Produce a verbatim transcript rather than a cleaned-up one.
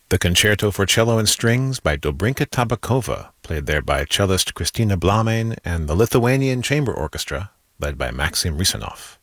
The Concerto for Cello and Strings by Dobrinka Tabakova, played there by cellist Kristina Blahmein and the Lithuanian Chamber Orchestra, led by Maxim Risanov.